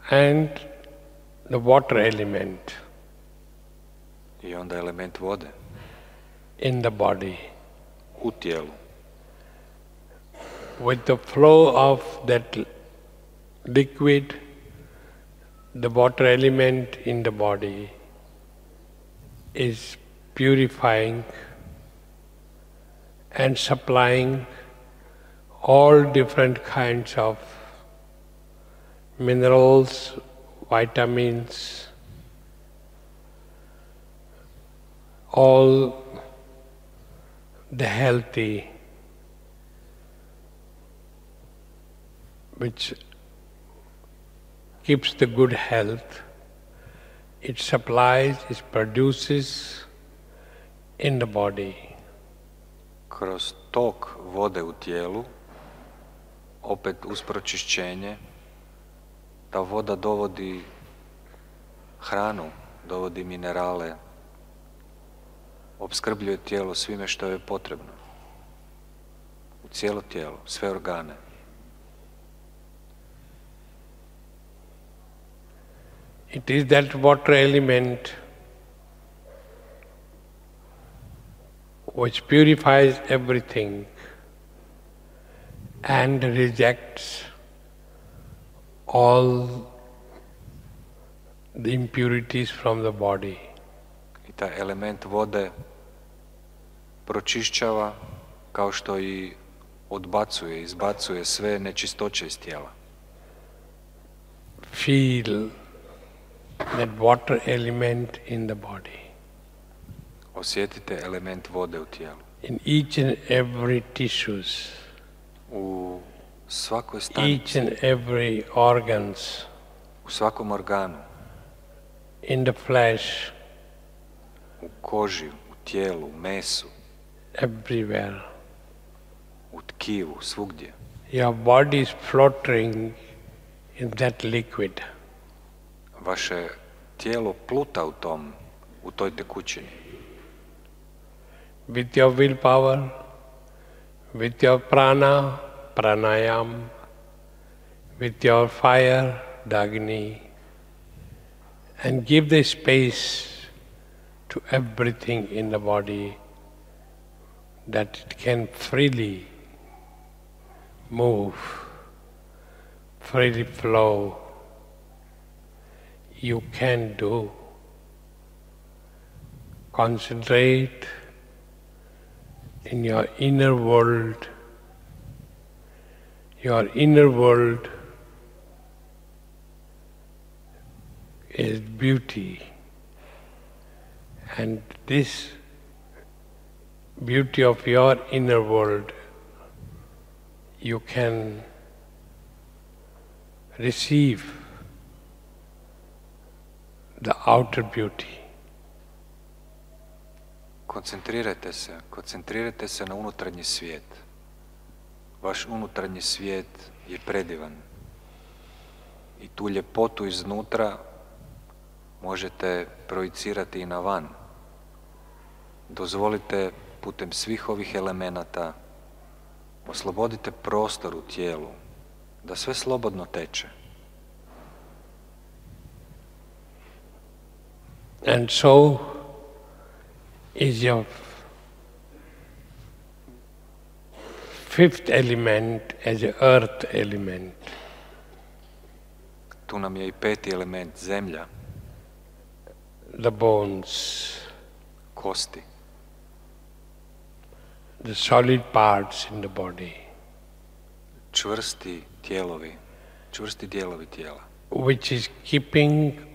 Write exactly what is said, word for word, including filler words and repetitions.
and the water element I onda element vode in the body. u tijelu. With the flow of that liquid, the water element in the body is purifying and supplying all different kinds of minerals, vitamins, all the healthy, which keeps the good health, it supplies, it produces in the body. Kroz tok vode u tijelu, opet uz pročišćenje, ta voda dovodi hranu, dovodi minerale, opskrbljuje tijelo svime što je potrebno. U cijelo tijelo, sve organe. It is that water element which purifies everything and rejects all the impurities from the body. I taj element vode pročišćava kao što i odbacuje, izbacuje sve nečistoće iz tijela. Feel that water element in the body. Osjetite element vode u tijelu. In each and every tissues. U svakoj stanici. Each and every organs. U svakom organu. In the flesh. U koži, u tijelu, u mesu. Everywhere. U tkivu, svugdje. Your body is floating in that liquid. Vaše tijelo pluta u tom, u toj tekućini. With your willpower, with your prana, pranayam, with your fire, Dagni, and give the space to everything in the body that it can freely move, freely flow. You can do. Concentrate in your inner world. Your inner world is beauty, and this beauty of your inner world you can receive the outer beauty. Koncentrirajte se, koncentrirajte se na unutarnji svijet. Vaš unutarnji svijet je predivan. I tu ljepotu iznutra možete projicirati i na van. Dozvolite putem svih ovih elemenata, oslobodite prostor u tijelu, da sve slobodno teče. And so is your fifth element as an earth element. Tu nam je i peti element, zemlja. The bones. Kosti. The solid parts in the body. Čvrsti tijelovi, čvrsti dijelovi tijela. Which is keeping